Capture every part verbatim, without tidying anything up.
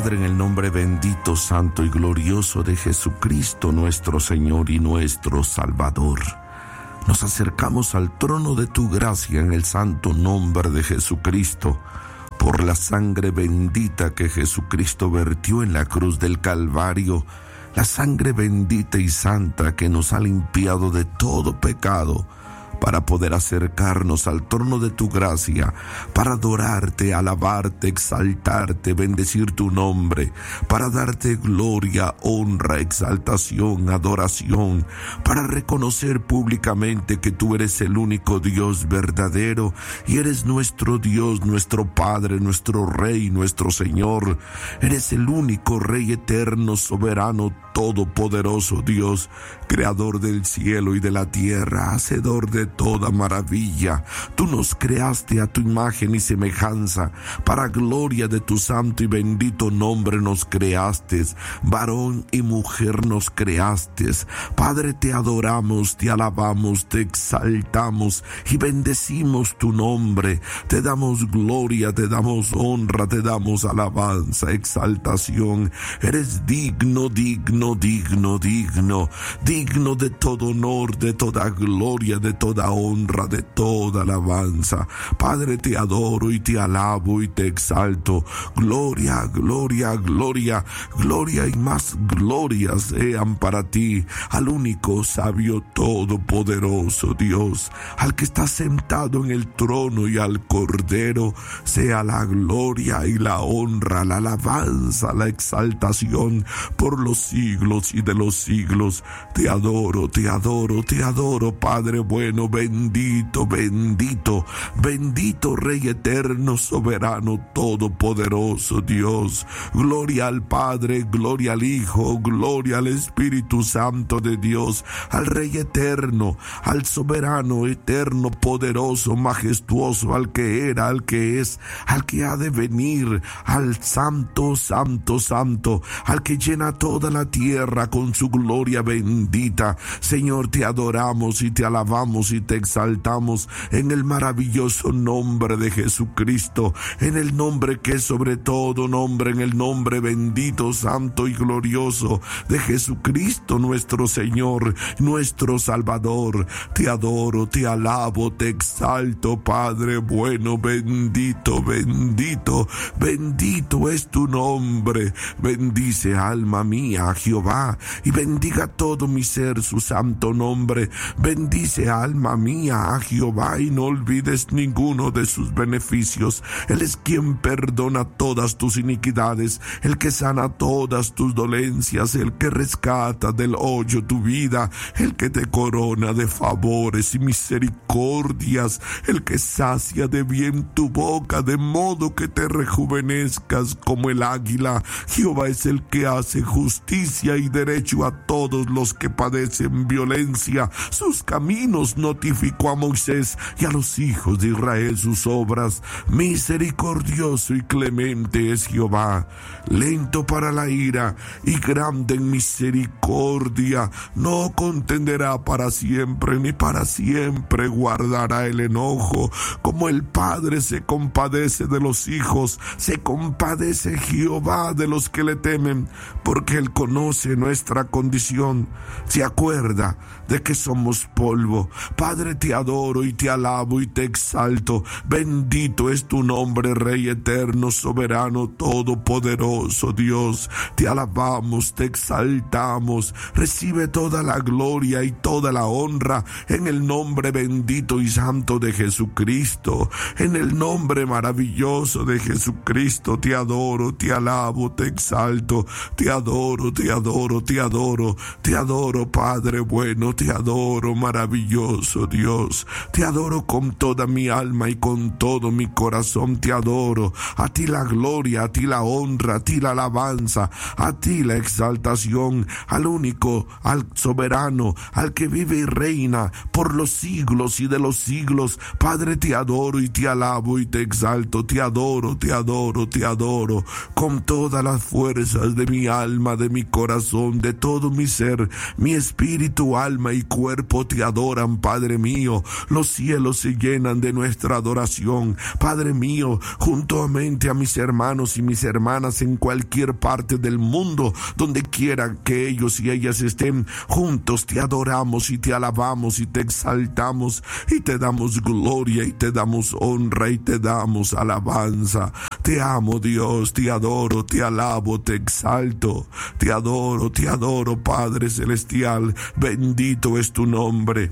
Padre, en el nombre bendito, santo y glorioso de Jesucristo, nuestro Señor y nuestro Salvador, nos acercamos al trono de tu gracia en el santo nombre de Jesucristo, por la sangre bendita que Jesucristo vertió en la cruz del Calvario, la sangre bendita y santa que nos ha limpiado de todo pecado, para poder acercarnos al trono de tu gracia, para adorarte, alabarte, exaltarte, bendecir tu nombre, para darte gloria, honra, exaltación, adoración, para reconocer públicamente que tú eres el único Dios verdadero y eres nuestro Dios, nuestro Padre, nuestro Rey, nuestro Señor. Eres el único Rey eterno, soberano, todopoderoso Dios, creador del cielo y de la tierra, hacedor de toda maravilla. Tú nos creaste a tu imagen y semejanza, para gloria de tu santo y bendito nombre nos creaste, varón y mujer nos creaste. Padre, te adoramos, te alabamos, te exaltamos y bendecimos tu nombre. Te damos gloria, te damos honra, te damos alabanza, exaltación. Eres digno, digno, digno, digno, digno de todo honor, de toda gloria, de toda honra, de toda alabanza. Padre, te adoro y te alabo y te exalto. Gloria, gloria, gloria, gloria y más gloria sean para ti, al único sabio todopoderoso Dios, al que está sentado en el trono, y al Cordero sea la gloria y la honra, la alabanza, la exaltación por los siglos y de los siglos. Te adoro, te adoro, te adoro, Padre bueno, bendito, bendito, bendito Rey eterno, soberano, todopoderoso Dios. Gloria al Padre, gloria al Hijo, gloria al Espíritu Santo de Dios, al Rey eterno, al soberano, eterno, poderoso, majestuoso, al que era, al que es, al que ha de venir, al santo, santo, santo, al que llena toda la tierra con su gloria bendita. Señor, te adoramos y te alabamos y te exaltamos en el maravilloso nombre de Jesucristo, en el nombre que es sobre todo nombre, en el nombre bendito, santo y glorioso de Jesucristo, nuestro Señor, nuestro Salvador. Te adoro, te alabo, te exalto, Padre bueno, bendito, bendito, bendito es tu nombre. Bendice, alma mía, a Jehová, y bendiga todo mi ser su santo nombre. Bendice, alma mía, a Jehová, y no olvides ninguno de sus beneficios. Él es quien perdona todas tus iniquidades, el que sana todas tus dolencias, el que rescata del hoyo tu vida, el que te corona de favores y misericordias, el que sacia de bien tu boca, de modo que te rejuvenezcas como el águila. Jehová es el que hace justicia y derecho a todos los que padecen violencia. Sus caminos notificó a Moisés, y a los hijos de Israel sus obras. Misericordioso y clemente es Jehová, lento para la ira y grande en misericordia. No contenderá para siempre, ni para siempre guardará el enojo. Como el Padre se compadece de los hijos, se compadece Jehová de los que le temen, porque Él conoce nuestra condición, se acuerda de que somos polvo. Padre, te adoro y te alabo y te exalto. Bendito es tu nombre, Rey eterno, soberano, todopoderoso Dios. Te alabamos, te exaltamos. Recibe toda la gloria y toda la honra en el nombre bendito y santo de Jesucristo. En el nombre maravilloso de Jesucristo te adoro, te alabo, te exalto. Te adoro, te adoro, te adoro. Te adoro, Padre bueno, te adoro, maravilloso Dios. Te adoro con toda mi alma y con todo mi corazón. Te adoro. A ti la gloria, a ti la honra, a ti la alabanza, a ti la exaltación, al único, al soberano, al que vive y reina por los siglos y de los siglos. Padre, te adoro y te alabo y te exalto. Te adoro, te adoro, te adoro con todas las fuerzas de mi alma, de mi corazón, de todo mi ser. Mi espíritu, alma y cuerpo te adoran, Padre Padre mío, los cielos se llenan de nuestra adoración. Padre mío, juntamente a mis hermanos y mis hermanas en cualquier parte del mundo, donde quiera que ellos y ellas estén juntos, te adoramos y te alabamos y te exaltamos y te damos gloria y te damos honra y te damos alabanza. Te amo, Dios, te adoro, te alabo, te exalto, te adoro, te adoro, Padre Celestial. Bendito es tu nombre.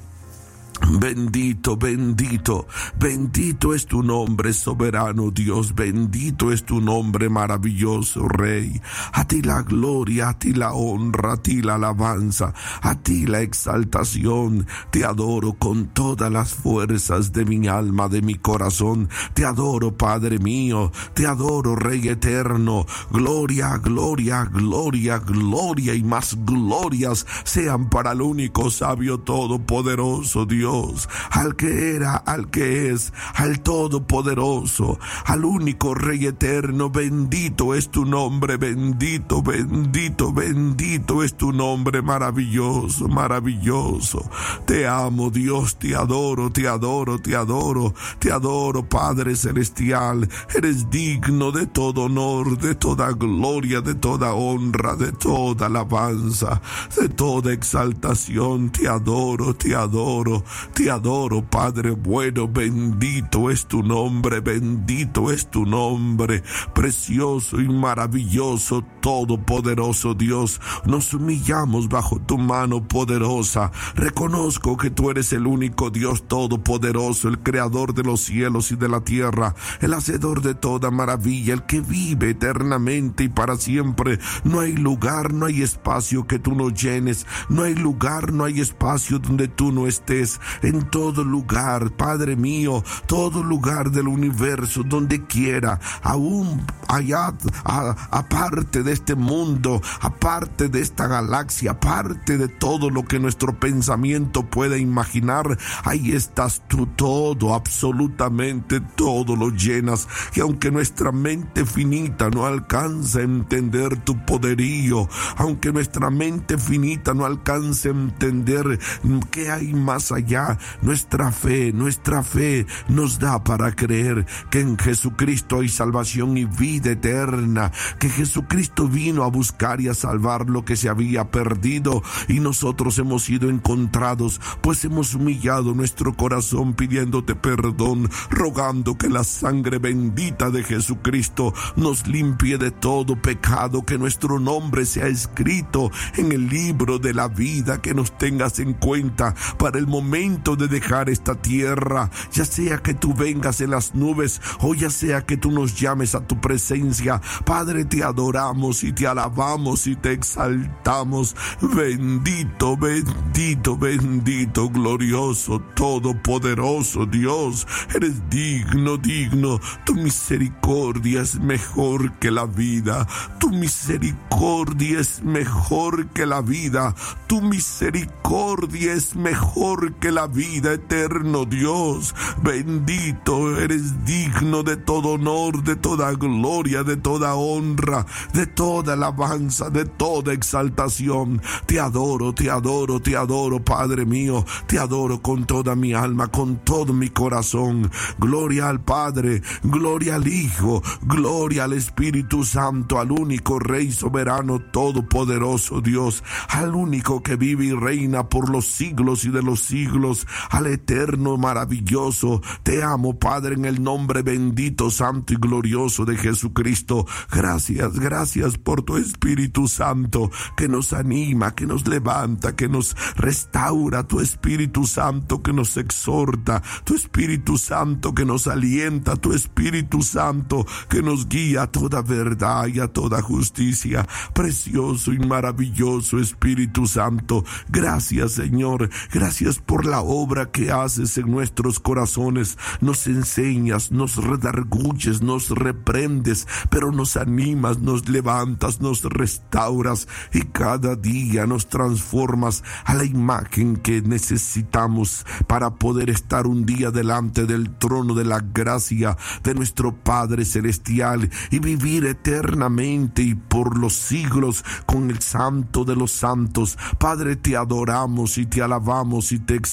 Bendito, bendito, bendito es tu nombre, soberano Dios, bendito es tu nombre, maravilloso Rey. A ti la gloria, a ti la honra, a ti la alabanza, a ti la exaltación. Te adoro con todas las fuerzas de mi alma, de mi corazón. Te adoro, Padre mío, te adoro, Rey eterno. Gloria, gloria, gloria, gloria y más glorias sean para el único sabio todopoderoso Dios. Al que era, al que es, al todopoderoso, al único Rey eterno. Bendito es tu nombre, bendito, bendito, bendito es tu nombre, maravilloso, maravilloso. Te amo, Dios, te adoro, te adoro, te adoro, te adoro, Padre Celestial. Eres digno de todo honor, de toda gloria, de toda honra, de toda alabanza, de toda exaltación. Te adoro, te adoro. Te adoro, Padre bueno, bendito es tu nombre, bendito es tu nombre, precioso y maravilloso, todopoderoso Dios. Nos humillamos bajo tu mano poderosa. Reconozco que tú eres el único Dios todopoderoso, el creador de los cielos y de la tierra, el hacedor de toda maravilla, el que vive eternamente y para siempre. No hay lugar, no hay espacio que tú no llenes, no hay lugar, no hay espacio donde tú no estés. En todo lugar, Padre mío, todo lugar del universo, donde quiera, aún allá, a, aparte de este mundo, aparte de esta galaxia, aparte de todo lo que nuestro pensamiento pueda imaginar, ahí estás tú, todo, absolutamente todo lo llenas. Y aunque nuestra mente finita no alcanza a entender tu poderío, aunque nuestra mente finita no alcanza a entender qué hay más allá, nuestra fe, nuestra fe nos da para creer que en Jesucristo hay salvación y vida eterna, que Jesucristo vino a buscar y a salvar lo que se había perdido, y nosotros hemos sido encontrados, pues hemos humillado nuestro corazón pidiéndote perdón, rogando que la sangre bendita de Jesucristo nos limpie de todo pecado, que nuestro nombre sea escrito en el libro de la vida, que nos tengas en cuenta para el momento de dejar esta tierra, ya sea que tú vengas en las nubes o ya sea que tú nos llames a tu presencia. Padre, te adoramos y te alabamos y te exaltamos. Bendito, bendito, bendito, glorioso, todopoderoso Dios, eres digno, digno. Tu misericordia es mejor que la vida, tu misericordia es mejor que la vida, tu misericordia es mejor que la vida, eterno Dios. Bendito, eres digno de todo honor, de toda gloria, de toda honra, de toda alabanza, de toda exaltación. Te adoro, te adoro, te adoro, Padre mío, te adoro con toda mi alma, con todo mi corazón. Gloria al Padre, gloria al Hijo, gloria al Espíritu Santo, al único Rey soberano, todopoderoso Dios, al único que vive y reina por los siglos y de los siglos, al eterno, maravilloso. Te amo, Padre, en el nombre bendito, santo y glorioso de Jesucristo. Gracias, gracias por tu Espíritu Santo que nos anima, que nos levanta, que nos restaura, tu Espíritu Santo que nos exhorta, tu Espíritu Santo que nos alienta, tu Espíritu Santo que nos guía a toda verdad y a toda justicia. Precioso y maravilloso Espíritu Santo, gracias, Señor, gracias por la obra que haces en nuestros corazones. Nos enseñas, nos redarguyes, nos reprendes, pero nos animas, nos levantas, nos restauras y cada día nos transformas a la imagen que necesitamos para poder estar un día delante del trono de la gracia de nuestro Padre Celestial y vivir eternamente y por los siglos con el Santo de los Santos. Padre, te adoramos y te alabamos y te exaltamos.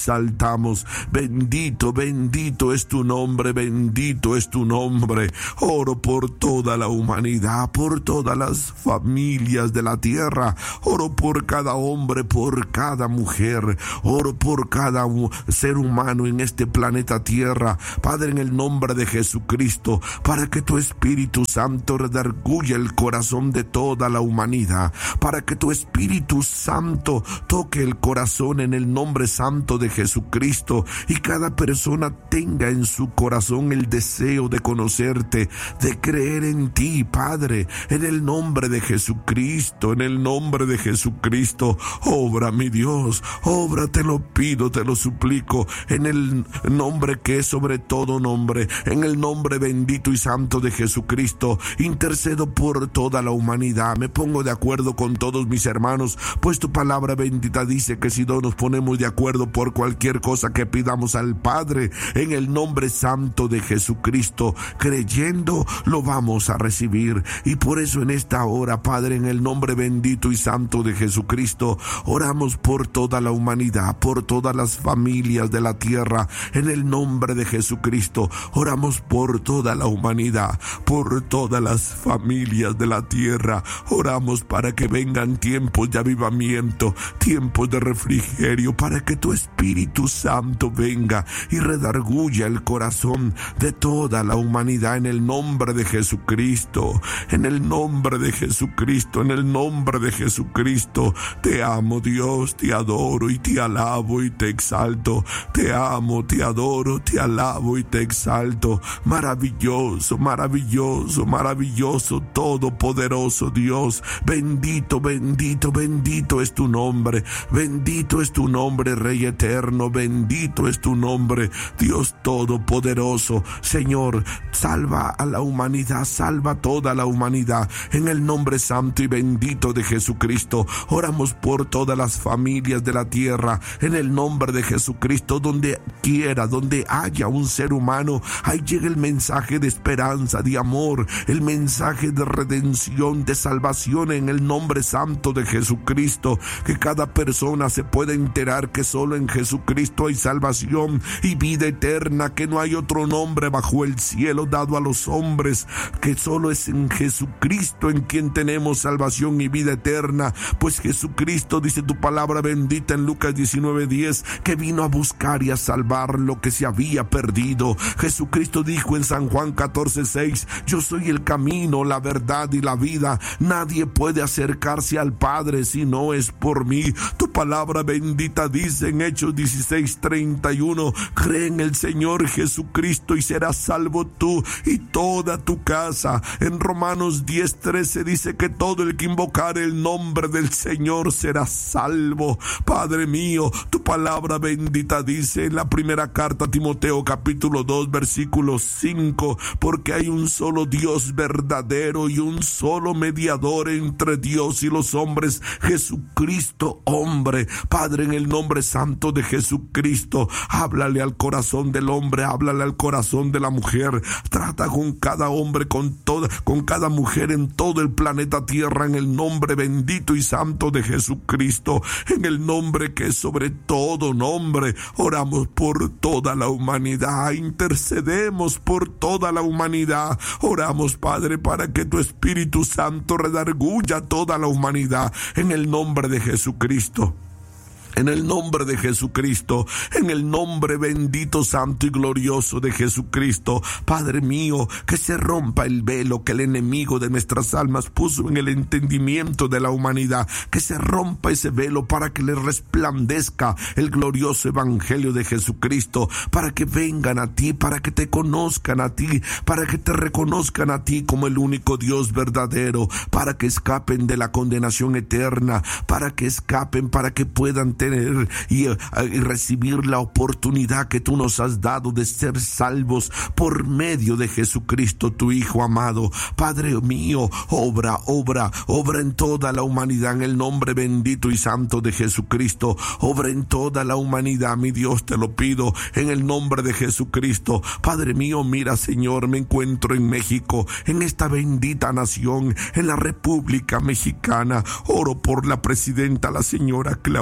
exaltamos. Bendito, bendito es tu nombre, bendito es tu nombre. Oro por toda la humanidad, por todas las familias de la tierra. Oro por cada hombre, por cada mujer. Oro por cada ser humano en este planeta Tierra. Padre, en el nombre de Jesucristo, para que tu Espíritu Santo redarguya el corazón de toda la humanidad, para que tu Espíritu Santo toque el corazón en el nombre santo de Jesucristo, y cada persona tenga en su corazón el deseo de conocerte, de creer en ti, Padre, en el nombre de Jesucristo, en el nombre de Jesucristo. Obra, mi Dios, obra, te lo pido, te lo suplico, en el nombre que es sobre todo nombre, en el nombre bendito y santo de Jesucristo. Intercedo por toda la humanidad, me pongo de acuerdo con todos mis hermanos, pues tu palabra bendita dice que si no nos ponemos de acuerdo por cualquier cosa que pidamos al Padre, en el nombre santo de Jesucristo, creyendo, lo vamos a recibir. Y por eso en esta hora, Padre, en el nombre bendito y santo de Jesucristo, oramos por toda la humanidad, por todas las familias de la tierra, en el nombre de Jesucristo. Oramos por toda la humanidad, por todas las familias de la tierra. Oramos para que vengan tiempos de avivamiento, tiempos de refrigerio, para que tu Espíritu Santo venga y redarguya el corazón de toda la humanidad, en el nombre de Jesucristo, en el nombre de Jesucristo, en el nombre de Jesucristo. Te amo, Dios, te adoro y te alabo y te exalto. Te amo, te adoro, te alabo y te exalto. Maravilloso, maravilloso, maravilloso, todopoderoso Dios. Bendito, bendito, bendito es tu nombre. Bendito es tu nombre, Rey eterno. Bendito es tu nombre, Dios todopoderoso. Señor, salva a la humanidad, salva a toda la humanidad, en el nombre santo y bendito de Jesucristo. Oramos por todas las familias de la tierra, en el nombre de Jesucristo. Donde quiera, donde haya un ser humano, ahí llega el mensaje de esperanza, de amor, el mensaje de redención, de salvación, en el nombre santo de Jesucristo. Que cada persona se pueda enterar que solo en Jesucristo hay salvación y vida eterna, que no hay otro nombre bajo el cielo dado a los hombres, que solo es en Jesucristo en quien tenemos salvación y vida eterna. Pues Jesucristo, dice tu palabra bendita en Lucas diecinueve diez, que vino a buscar y a salvar lo que se había perdido. Jesucristo dijo en San Juan catorce seis, yo soy el camino, la verdad y la vida. Nadie puede acercarse al Padre si no es por mí. Tu palabra bendita dice en Hechos dieciséis treinta y uno, cree en el Señor Jesucristo y serás salvo tú y toda tu casa. En Romanos diez trece dice que todo el que invocare el nombre del Señor será salvo. Padre mío, tu palabra bendita dice en la primera carta a Timoteo capítulo dos versículo cinco, porque hay un solo Dios verdadero y un solo mediador entre Dios y los hombres, Jesucristo hombre. Padre, en el nombre santo de Jesucristo, háblale al corazón del hombre, háblale al corazón de la mujer. Trata con cada hombre, con toda, con cada mujer en todo el planeta Tierra, en el nombre bendito y santo de Jesucristo, en el nombre que es sobre todo nombre. Oramos por toda la humanidad, intercedemos por toda la humanidad. Oramos, Padre, para que tu Espíritu Santo redarguya toda la humanidad, en el nombre de Jesucristo. En el nombre de Jesucristo, en el nombre bendito, santo y glorioso de Jesucristo. Padre mío, que se rompa el velo que el enemigo de nuestras almas puso en el entendimiento de la humanidad, que se rompa ese velo para que le resplandezca el glorioso evangelio de Jesucristo, para que vengan a ti, para que te conozcan a ti, para que te reconozcan a ti como el único Dios verdadero, para que escapen de la condenación eterna, para que escapen, para que puedan tener y, uh, y recibir la oportunidad que tú nos has dado de ser salvos por medio de Jesucristo, tu Hijo amado. Padre mío, obra, obra, obra en toda la humanidad, en el nombre bendito y santo de Jesucristo. Obra en toda la humanidad, mi Dios, te lo pido, en el nombre de Jesucristo. Padre mío, mira, Señor, me encuentro en México, en esta bendita nación, en la República Mexicana. Oro por la presidenta, la señora Claudia Sheinbaum.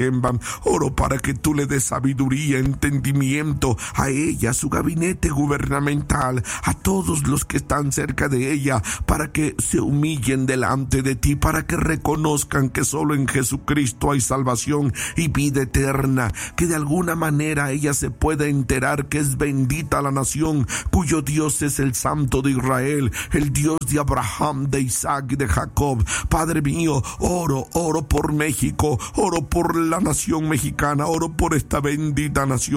Sheinbaum. Oro para que tú le des sabiduría, entendimiento a ella, a su gabinete gubernamental, a todos los que están cerca de ella, para que se humillen delante de ti, para que reconozcan que solo en Jesucristo hay salvación y vida eterna, que de alguna manera ella se pueda enterar que es bendita la nación cuyo Dios es el Santo de Israel, el Dios de Abraham, de Isaac y de Jacob. Padre mío, oro, oro por México, oro por la nación mexicana, oro por esta bendita nación.